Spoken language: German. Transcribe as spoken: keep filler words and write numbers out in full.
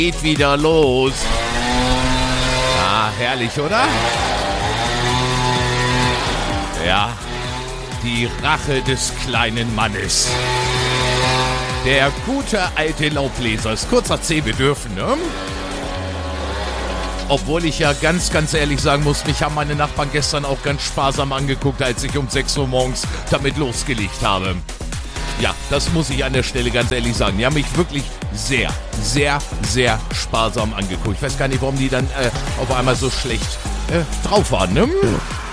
Geht wieder los. Ah, herrlich, oder? Ja, die Rache des kleinen Mannes. Der gute alte Laubbläser. Ist kurzer C bedürfen, ne? Obwohl ich ja ganz, ganz ehrlich sagen muss, mich haben meine Nachbarn gestern auch ganz sparsam angeguckt, als ich um sechs Uhr morgens damit losgelegt habe. Ja, das muss ich an der Stelle ganz ehrlich sagen. Die haben mich wirklich sehr, sehr, sehr sparsam angeguckt. Ich weiß gar nicht, warum die dann äh, auf einmal so schlecht äh, drauf waren, ne?